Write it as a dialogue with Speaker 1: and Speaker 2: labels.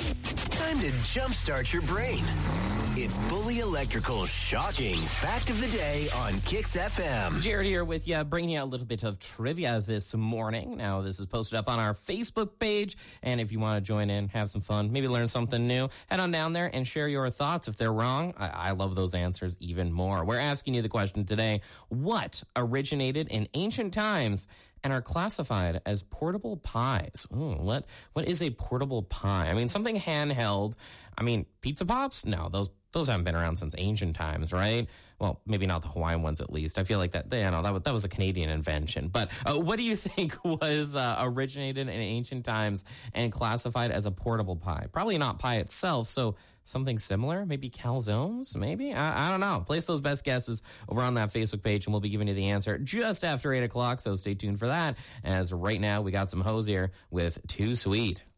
Speaker 1: Time to jumpstart your brain. It's Bully Electrical's shocking fact of the day on Kicks FM.
Speaker 2: Jared here with you, bringing you a little bit of trivia this morning. Now, this is posted up on our Facebook page, and if you want to join in, have some fun, maybe learn something new, head on down there and share your thoughts. If they're wrong, I love those answers even more. We're asking you the question today: what originated in ancient times and are classified as portable pies? What is a portable pie? I mean, something handheld. I mean, pizza pops? No, those haven't been around since ancient times, right? Well, maybe not the Hawaiian ones, at least. I feel like that was a Canadian invention. But what do you think was originated in ancient times and classified as a portable pie? Probably not pie itself, so something similar? Maybe calzones? Maybe? I don't know. Place those best guesses over on that Facebook page, and we'll be giving you the answer just after 8 o'clock, so stay tuned for that, as right now we got some Hosier with Too Sweet.